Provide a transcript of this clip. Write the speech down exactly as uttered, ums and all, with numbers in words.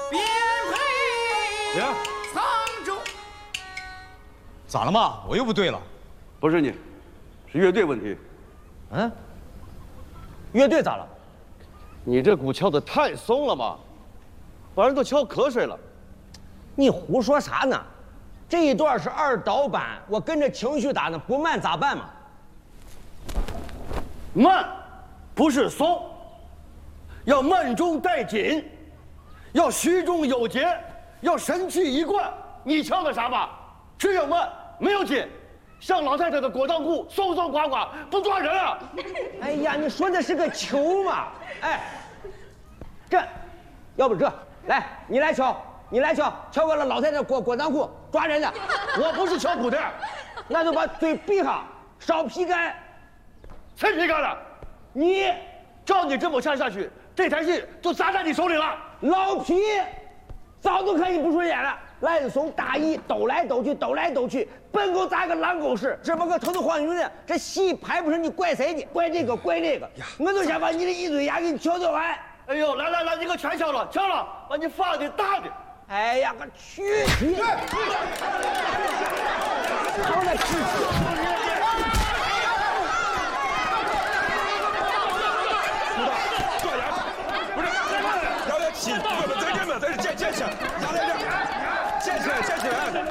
便配沧州。 咋了嘛？我又不对了。 不是你，是乐队问题。 嗯？乐队咋了？ 你这鼓敲的太松了嘛，把人都敲瞌睡了。 你胡说啥呢？这一段是二导版，我跟着情绪打呢，不慢咋办嘛？ 慢，不是松，要慢中带紧，要虚中有节，要神气一贯。你敲的啥嘛？只有慢，没有紧，像老太太的果当裤，松松垮垮，不抓人啊！ 哎呀，你说的是个球嘛？哎，这，要不这，来，你来敲，你来敲，敲过了老太太果果裆裤，抓人的。 我不是敲鼓的， 那就把嘴闭上，少皮干。 谁皮干了？ 你， 照你这么唱下去，这台戏就砸在你手里了。 老皮，早都看你不顺眼了。烂怂大意，抖来抖去，抖来抖去，笨狗砸个狼狗屎，这么个头头晃悠的，这戏拍不成，你怪谁呢？怪这个，怪那个，我都想把你的一嘴牙给你敲掉完。 哎呦，来来来，你可全敲了，敲了，把你放的大的。 哎呀，我去你！好来吃吃。 再见吧，再见，见见，见见，见见，见见。